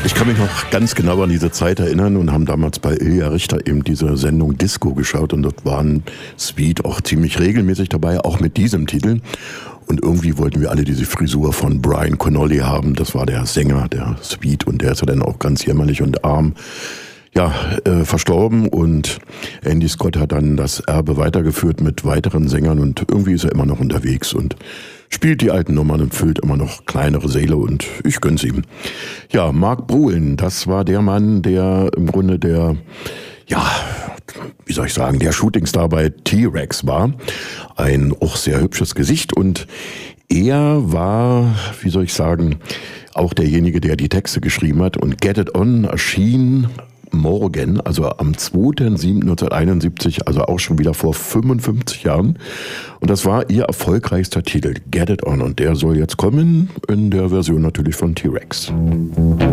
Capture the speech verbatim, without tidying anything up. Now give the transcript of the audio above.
Ich kann mich noch ganz genau an diese Zeit erinnern und haben damals bei Ilja Richter eben diese Sendung Disco geschaut und dort waren Sweet auch ziemlich regelmäßig dabei, auch mit diesem Titel. Und irgendwie wollten wir alle diese Frisur von Brian Connolly haben. Das war der Sänger der Sweet und der ist ja dann auch ganz jämmerlich und arm ja, äh, verstorben und Andy Scott hat dann das Erbe weitergeführt mit weiteren Sängern und irgendwie ist er immer noch unterwegs und spielt die alten Nummern und füllt immer noch kleinere Säle und ich gönn's ihm. Ja, Mark Bolan, das war der Mann, der im Grunde der, ja, wie soll ich sagen, der Shootingstar bei T-Rex war. Ein auch sehr hübsches Gesicht und er war, wie soll ich sagen, auch derjenige, der die Texte geschrieben hat und Get It On erschien morgen, also am zweiter siebter neunzehnhunderteinundsiebzig, also auch schon wieder vor fünfundfünfzig Jahren. Und das war ihr erfolgreichster Titel, Get It On. Und der soll jetzt kommen in der Version natürlich von T-Rex.